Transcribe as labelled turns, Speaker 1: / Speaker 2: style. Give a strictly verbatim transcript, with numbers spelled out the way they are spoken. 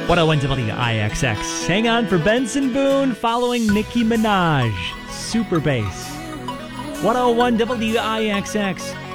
Speaker 1: one oh one W I X X. Hang on for Benson Boone following Nicki Minaj. Super bass. one oh one W I X X.